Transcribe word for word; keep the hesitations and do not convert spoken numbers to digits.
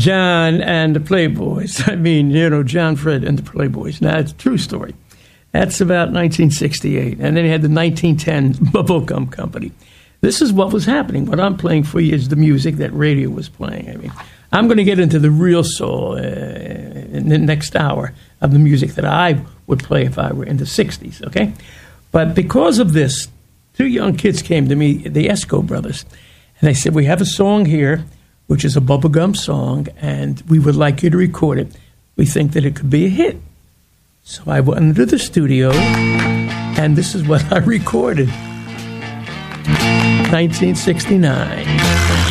John and the Playboys. I mean, you know, John Fred and the Playboys. Now, it's a true story. That's about nineteen sixty-eight. And then he had the nineteen ten Bubblegum Company. This is what was happening. What I'm playing for you is the music that radio was playing. I mean, I'm going to get into the real soul uh, in the next hour of the music that I would play if I were in the sixties, okay? But because of this, two young kids came to me, the Esco brothers, and they said, we have a song here, which is a bubblegum song, and we would like you to record it. We think that it could be a hit. So I went into the studio, and this is what I recorded. nineteen sixty-nine.